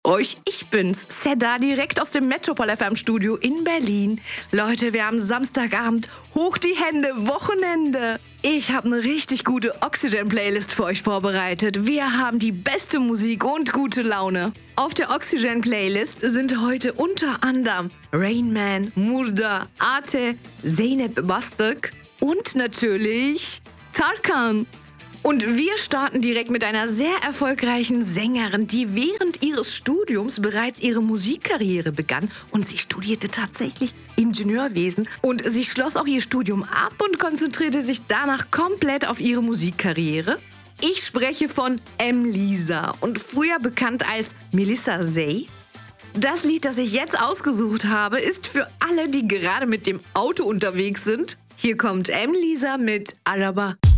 euch. Ich bin's, Seda, direkt aus dem Metropol FM Studio in Berlin. Leute, wir haben Samstagabend. Hoch die Hände, Wochenende. Ich habe eine richtig gute Oxygen-Playlist für euch vorbereitet. Wir haben die beste Musik und gute Laune. Auf der Oxygen-Playlist sind heute unter anderem Rain Man, Murda, Ate, Zeynep Bastık und natürlich Tarkan. Und wir starten direkt mit einer sehr erfolgreichen Sängerin, die während ihres Studiums bereits ihre Musikkarriere begann. Und sie studierte tatsächlich Ingenieurwesen. Und sie schloss auch ihr Studium ab und konzentrierte sich danach komplett auf ihre Musikkarriere. Ich spreche von M-Liza und früher bekannt als Melissa Zey. Das Lied, das ich jetzt ausgesucht habe, ist für alle, die gerade mit dem Auto unterwegs sind. Hier kommt M-Liza mit Araba.